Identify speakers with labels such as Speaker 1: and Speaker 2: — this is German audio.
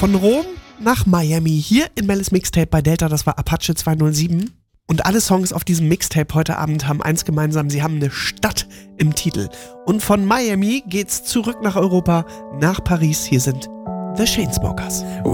Speaker 1: Von Rom nach Miami. Hier in Mellis Mixtape bei Delta, das war Apache 207. Und alle Songs auf diesem Mixtape heute Abend haben eins gemeinsam, sie haben eine Stadt im Titel. Und von Miami geht's zurück nach Europa, nach Paris. Hier sind The Chainsmokers.